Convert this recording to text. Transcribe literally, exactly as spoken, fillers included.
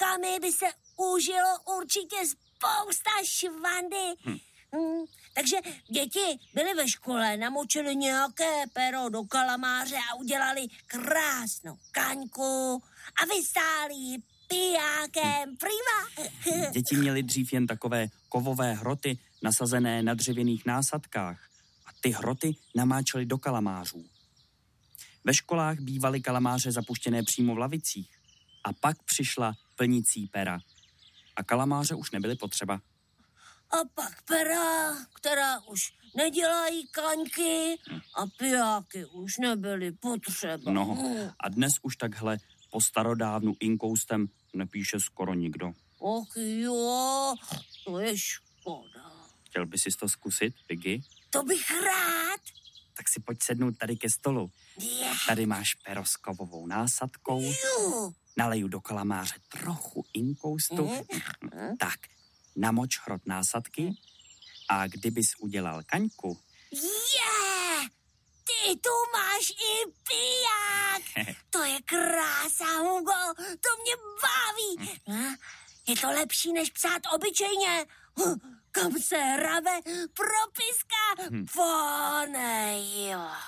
vámi by se užilo určitě spousta švandy. Hm. Hmm, takže děti byly ve škole, namočili nějaké pero do kalamáře a udělali krásnou kaňku a vystáli ji pijákem. Prima. Děti měly dřív jen takové kovové hroty nasazené na dřevěných násadkách a ty hroty namáčely do kalamářů. Ve školách bývaly kalamáře zapuštěné přímo v lavicích a pak přišla plnicí pera a kalamáře už nebyly potřeba. A pak pera, která už nedělají kaňky a pijáky už nebyly potřeba. No a dnes už takhle po starodávnu inkoustem nepíše skoro nikdo. Och jo, to je škoda. Chtěl bys si to zkusit, Piggy? To bych rád. Tak si pojď sednout tady ke stolu. Yeah. Tady máš pero s kovovou násadkou. Jo. Naleju do kalamáře trochu inkoustu. Mm. Tak, namoč hrot násadky a kdybys udělal kaňku... Yeah! Ty tu máš i piják! To je krása, Hugo, to mě baví. Je to lepší, než psát obyčejně. Kam se hrabe propiska? Ponej, jo.